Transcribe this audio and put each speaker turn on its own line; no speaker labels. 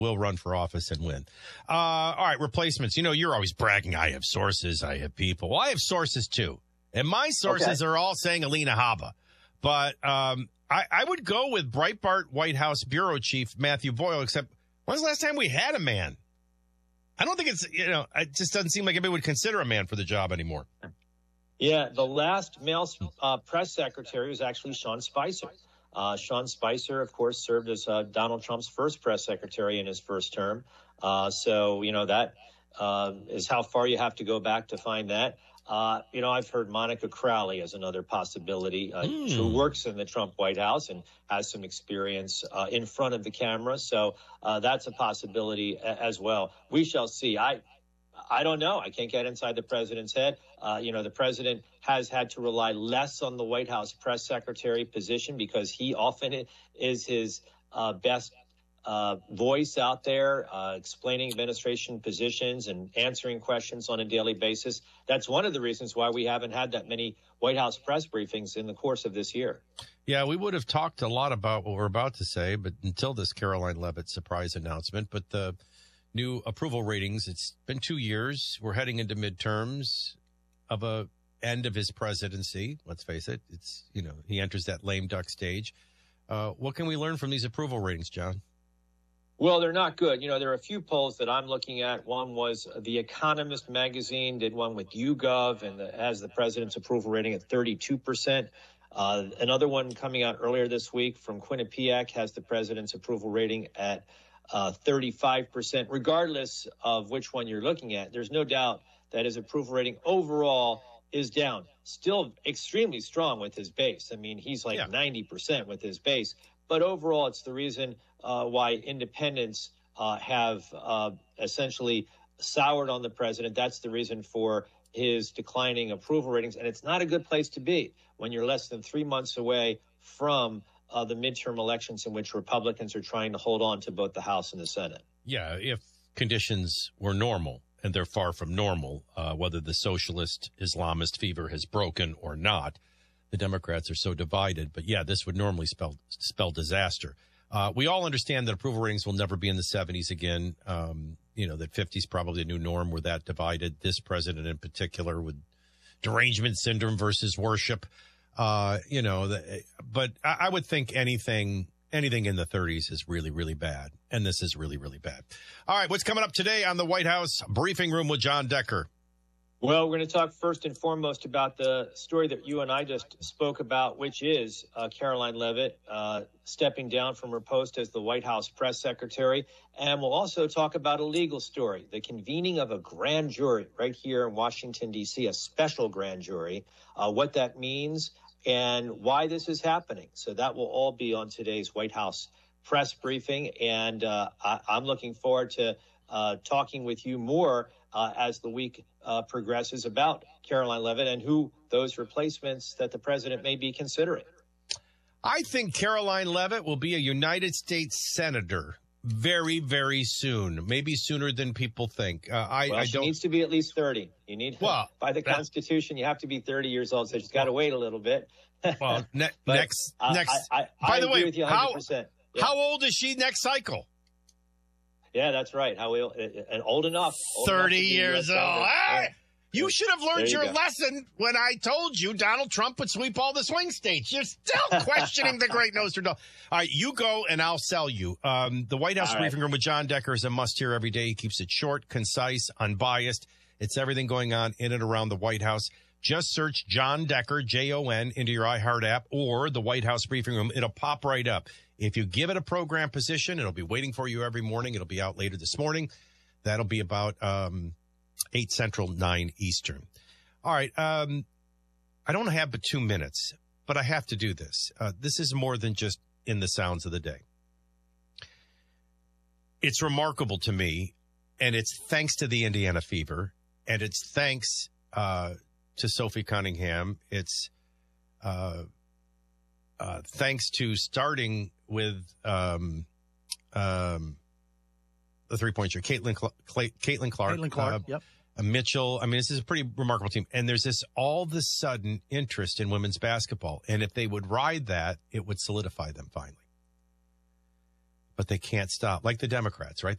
will run for office and win. All right, replacements. You know, you're always bragging, I have sources, I have people. Well, I have sources, too. And my sources are all saying Alina Habba. But I would go with Breitbart White House Bureau Chief Matthew Boyle, except when's the last time we had a man? I don't think it's, it just doesn't seem like anybody would consider a man for the job anymore.
Yeah, the last male press secretary was actually Sean Spicer. Sean Spicer, of course, served as Donald Trump's first press secretary in his first term. So, that is how far you have to go back to find that. I've heard Monica Crowley as another possibility, who works in the Trump White House and has some experience in front of the camera. So that's a possibility as well. We shall see. I don't know. I can't get inside the president's head. The president has had to rely less on the White House press secretary position because he often is his best voice out there, explaining administration positions and answering questions on a daily basis. That's one of the reasons why we haven't had that many White House press briefings in the course of this year.
Yeah, we would have talked a lot about what we're about to say, but until this Caroline Leavitt surprise announcement. But the new approval ratings, it's been 2 years. We're heading into midterms of a end of his presidency. Let's face it. It's, he enters that lame duck stage. What can we learn from these approval ratings, John?
Well, they're not good. There are a few polls that I'm looking at. One was The Economist magazine did one with YouGov and has the president's approval rating at 32%. Another one coming out earlier this week from Quinnipiac has the president's approval rating at 35%. Regardless of which one you're looking at, there's no doubt that his approval rating overall is down. Still extremely strong with his base. I mean, he's like 90% with his base. But overall, it's the reason why independents have essentially soured on the president. That's the reason for his declining approval ratings. And it's not a good place to be when you're less than 3 months away from the midterm elections in which Republicans are trying to hold on to both the House and the Senate.
Yeah, if conditions were normal, and they're far from normal, whether the socialist Islamist fever has broken or not, the Democrats are so divided. But yeah, this would normally spell disaster. We all understand that approval ratings will never be in the 70s again. That 50 is probably a new norm. We're that divided. This president in particular with derangement syndrome versus worship. But I would think anything in the 30s is really, really bad. And this is really, really bad. All right, what's coming up today on the White House Briefing Room with John Decker?
Well, we're going to talk first and foremost about the story that you and I just spoke about, which is Caroline Leavitt stepping down from her post as the White House press secretary. And we'll also talk about a legal story, the convening of a grand jury right here in Washington, D.C., a special grand jury, what that means and why this is happening. So that will all be on today's White House press briefing. And I'm looking forward to talking with you more as the week progresses about Caroline Leavitt and who those replacements that the president may be considering.
I think Caroline Leavitt will be a United States senator very, very soon, maybe sooner than people think.
She needs to be at least 30. You need, by the Constitution, you have to be 30 years old, so she's got to wait a little bit.
Well, next.
By the way, with you 100%.
How old is she next cycle?
Yeah, that's right. Old enough.
30 years old. You should have learned your lesson when I told you Donald Trump would sweep all the swing states. You're still questioning the great Nostradamus. All right, you go and I'll sell you. The White House Briefing Room with John Decker is a must-hear every day. He keeps it short, concise, unbiased. It's everything going on in and around the White House. Just search John Decker, Jon, into your iHeart app or the White House Briefing Room. It'll pop right up. If you give it a program position, it'll be waiting for you every morning. It'll be out later this morning. That'll be about 8 Central, 9 Eastern. All right. I don't have but 2 minutes, but I have to do this. This is more than just in the sounds of the day. It's remarkable to me, and it's thanks to the Indiana fever, and it's thanks to Sophie Cunningham. It's thanks to starting with the three-point shooter, Caitlin Clark.
Yep.
Mitchell. I mean, this is a pretty remarkable team. And there's this all of a sudden interest in women's basketball. And if they would ride that, it would solidify them finally. But they can't stop. Like the Democrats, right?